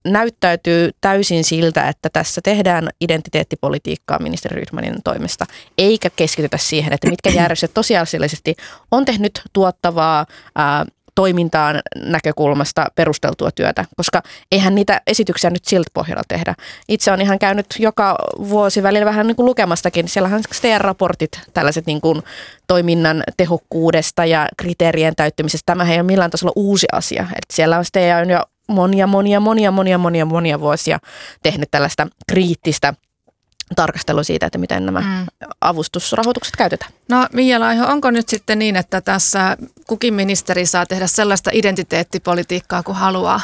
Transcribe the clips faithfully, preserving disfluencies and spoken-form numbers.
näyttäytyy täysin siltä, että tässä tehdään identiteettipolitiikkaa ministeri Rydmanin toimesta, eikä keskitytä siihen, että mitkä järjestöt tosiasiallisesti on tehnyt tuottavaa ää, toimintaan näkökulmasta perusteltua työtä, koska eihän niitä esityksiä nyt siltä pohjalla tehdä. Itse on ihan käynyt joka vuosi välillä vähän niin kuin lukemastakin. Siellähän S T E A-raportit, tällaiset niin kuin toiminnan tehokkuudesta ja kriteerien täyttymisestä. Tämähän ei ole millään tasolla uusi asia. Että siellä on S T E A on jo monia, monia, monia, monia, monia, monia vuosia tehnyt tällaista kriittistä tarkastelu siitä, että miten nämä mm. avustusrahoitukset käytetään. No Mia Laiho, onko nyt sitten niin, että tässä kukin ministeri saa tehdä sellaista identiteettipolitiikkaa kuin haluaa?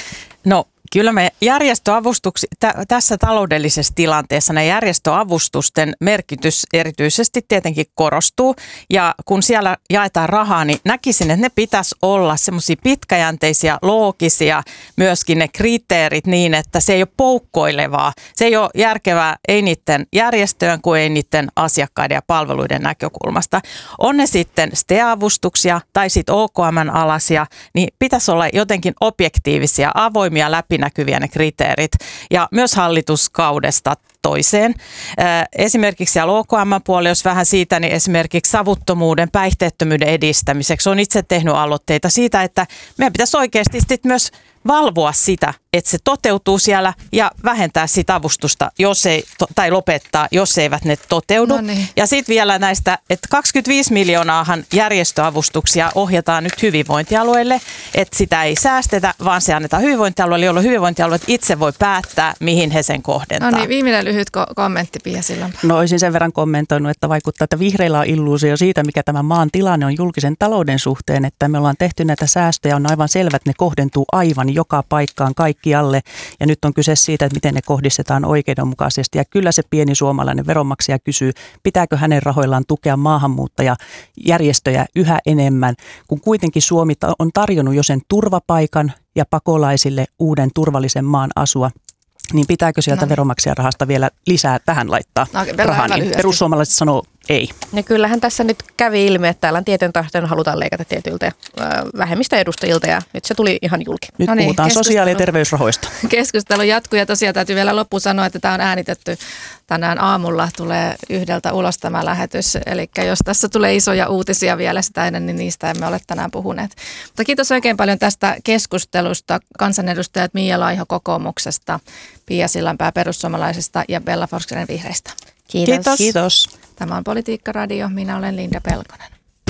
No kyllä me järjestöavustuksi, tä, tässä taloudellisessa tilanteessa ne järjestöavustusten merkitys erityisesti tietenkin korostuu. Ja kun siellä jaetaan rahaa, niin näkisin, että ne pitäisi olla semmoisia pitkäjänteisiä, loogisia, myöskin ne kriteerit niin, että se ei ole poukkoilevaa. Se ei ole järkevää ei niiden järjestöjen kuin ei niiden asiakkaiden ja palveluiden näkökulmasta. On ne sitten S T E A-avustuksia tai sitten O K M:n alaisia, niin pitäisi olla jotenkin objektiivisia, avoimia, läpi näkyviä ne kriteerit ja myös hallituskaudesta toiseen. Esimerkiksi siellä O K M-puolella, jos vähän siitä, niin esimerkiksi savuttomuuden, päihteettömyyden edistämiseksi on itse tehnyt aloitteita siitä, että meidän pitäisi oikeasti sitten myös valvoa sitä, että se toteutuu siellä ja vähentää sitä avustusta, jos ei, tai lopettaa, jos eivät ne toteudu. No niin. Ja sitten vielä näistä, että kaksikymmentäviisi miljoonaahan järjestöavustuksia ohjataan nyt hyvinvointialueille, että sitä ei säästetä, vaan se annetaan hyvinvointialueille, jolloin hyvinvointialueet itse voi päättää, mihin he sen kohdentaa. No niin, viimeinen lyhyt ko- kommentti Pia Sillanpää. No olisin sen verran kommentoinut, että vaikuttaa, että vihreillä on illuusio siitä, mikä tämä maan tilanne on julkisen talouden suhteen, että me ollaan tehty näitä säästöjä, on aivan selvä, että ne kohdentuu aivan joka paikkaan kaikkialle ja nyt on kyse siitä, että miten ne kohdistetaan oikeudenmukaisesti ja kyllä se pieni suomalainen veronmaksaja kysyy, pitääkö hänen rahoillaan tukea maahanmuuttajajärjestöjä yhä enemmän, kun kuitenkin Suomi on tarjonnut jo sen turvapaikan ja pakolaisille uuden turvallisen maan asua. Niin pitääkö sieltä no. veronmaksajan rahasta vielä lisää tähän laittaa no, rahaa, niin perussuomalaiset sanoo ei. Ja kyllähän tässä nyt kävi ilmi, että täällä tieten tahtoen halutaan leikata tietyiltä vähemmistöedustajilta ja nyt se tuli ihan julki. Nyt no niin, puhutaan sosiaali- ja terveysrahoista. Keskustelu jatkuu ja tosiaan täytyy vielä loppuun sanoa, että tämä on äänitetty tänään aamulla, tulee yhdeltä ulos tämä lähetys. Eli jos tässä tulee isoja uutisia vielä sitä ennen, niin niistä emme ole tänään puhuneet. Mutta kiitos oikein paljon tästä keskustelusta kansanedustajat Mia Laiho kokoomuksesta, Pia Sillanpää perussuomalaisesta ja Bella Forsgren vihreistä. Kiitos. Kiitos. Kiitos. Tämä on Politiikka Radio. Minä olen Linda Pelkonen.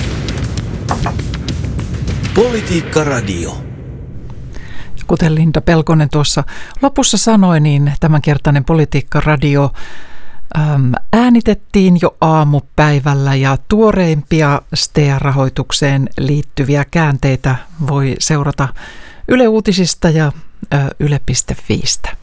Politiikka Radio. Kuten Linda Pelkonen tuossa lopussa sanoi, niin tämänkertainen Politiikka Radio äm, äänitettiin jo aamupäivällä ja tuoreimpia S T E A-rahoitukseen liittyviä käänteitä voi seurata Yle Uutisista ja yle piste fiistä.